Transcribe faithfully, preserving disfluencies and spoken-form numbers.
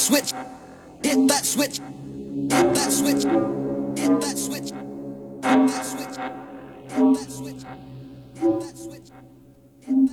switch, hit that switch, hit that switch, hit that switch, hit that switch, hit that switch, hit that switch.